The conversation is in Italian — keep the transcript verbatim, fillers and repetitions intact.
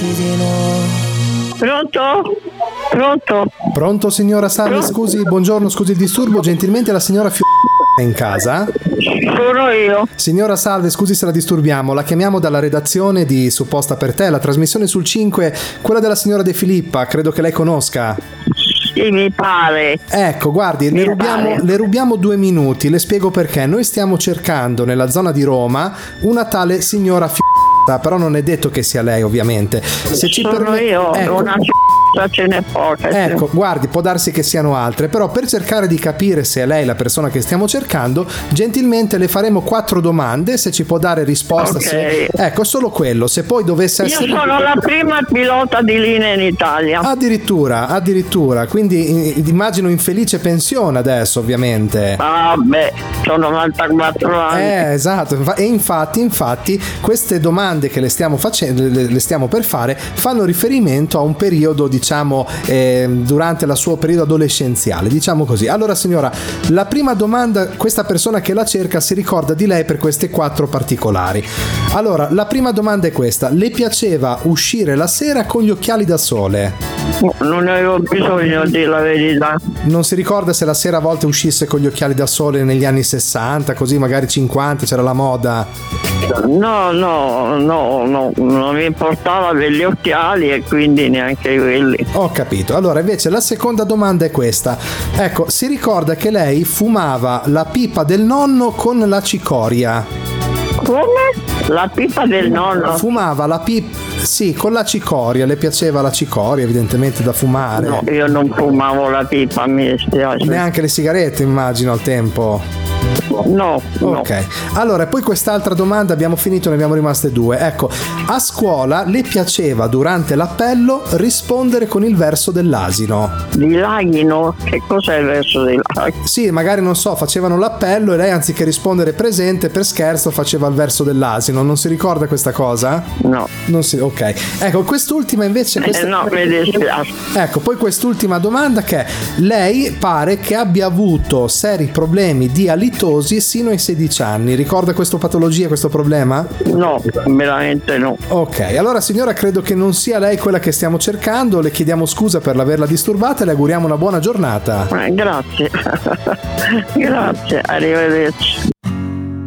di no. Pronto? Pronto? Pronto signora, salve, scusi, buongiorno, scusi il disturbo, gentilmente la signora Fio... è in casa? Sono io. Signora, salve, scusi se la disturbiamo, la chiamiamo dalla redazione di Supposta per te, la trasmissione sul cinque, quella della signora De Filippa, credo che lei conosca. Sì, mi pare. Ecco, guardi, le rubiamo, le rubiamo due minuti, le spiego perché. Noi stiamo cercando nella zona di Roma una tale signora Fio... però non è detto che sia lei, ovviamente. Se ci Sono permet- io, ecco. una ce n'è poca. Ecco, guardi, può darsi che siano altre, però per cercare di capire se è lei la persona che stiamo cercando, gentilmente le faremo quattro domande, se ci può dare risposta. Ok. Se... Ecco, solo quello, se poi dovesse Io essere... sono la prima pilota di linea in Italia. Addirittura, addirittura, quindi eh, immagino in felice pensione adesso, ovviamente. Ah, beh, sono novantaquattro anni. Eh, esatto, Infa- e infatti, infatti, queste domande che le stiamo facendo, le, le stiamo per fare, fanno riferimento a un periodo, diciamo, eh, durante il suo periodo adolescenziale, diciamo così. Allora signora, la prima domanda, questa persona che la cerca si ricorda di lei per queste quattro particolari. Allora, la prima domanda è questa: le piaceva uscire la sera con gli occhiali da sole? Non ne avevo bisogno, di la verità. Non si ricorda se la sera a volte uscisse con gli occhiali da sole negli anni sessanta, così magari cinquanta, c'era la moda? No, no, no, no, non mi importava degli occhiali e quindi neanche quelli. Ho capito. Allora, invece, la seconda domanda è questa. Ecco, si ricorda che lei fumava la pipa del nonno con la cicoria? Come? La pipa del nonno? Fumava la pipa, sì, con la cicoria. Le piaceva la cicoria, evidentemente, da fumare. No, io non fumavo la pipa, mi dispiace. Neanche le sigarette, immagino, al tempo. No, no. Ok, allora poi quest'altra domanda, abbiamo finito, ne abbiamo rimaste due. Ecco, a scuola le piaceva durante l'appello rispondere con il verso dell'asino? Di Laghino? Che cos'è il verso di Laghino? Sì, magari non so, facevano l'appello e lei anziché rispondere presente per scherzo faceva il verso dell'asino, non si ricorda questa cosa? No. Non si, ok. Ecco, quest'ultima invece... Questa... Eh, no, mi dispiace. Ecco, poi quest'ultima domanda che è: lei pare che abbia avuto seri problemi di alitosi sino ai sedici anni. Ricorda questa patologia, questo problema? No, veramente no. Ok, allora signora, credo che non sia lei quella che stiamo cercando, le chiediamo scusa per l'averla disturbata e le auguriamo una buona giornata. Eh, grazie. Grazie, arrivederci.